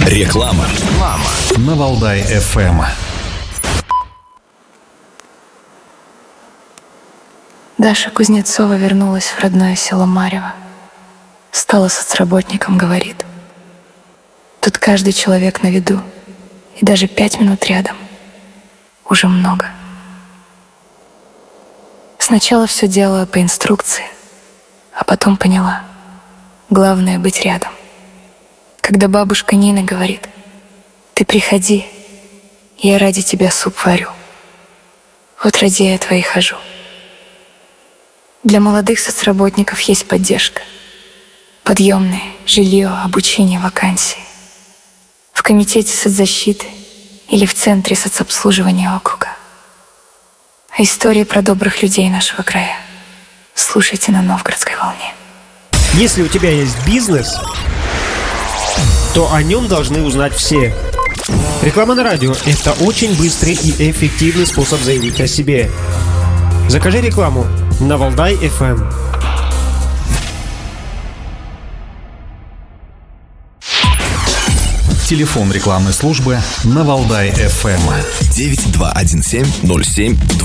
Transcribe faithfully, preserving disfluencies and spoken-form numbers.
Реклама. Реклама. На Валдай эф эм. Даша Кузнецова вернулась в родное село Марьево. Стала соцработником, говорит. Тут каждый человек на виду, и даже пять минут рядом уже много. Сначала все делала по инструкции, а потом поняла: главное — быть рядом. Когда бабушка Нина говорит: «Ты приходи, я ради тебя суп варю», вот ради этого и хожу. Для молодых соцработников есть поддержка. Подъемные, жилье, обучение, вакансии. В комитете соцзащиты или в центре соцобслуживания округа. А истории про добрых людей нашего края слушайте на Новгородской волне. Если у тебя есть бизнес, то о нем должны узнать все. Реклама на радио – это очень быстрый и эффективный способ заявить о себе. Закажи рекламу на Валдай эф эм. Телефон рекламной службы на Валдай эф эм. девять два один семь ноль семь два.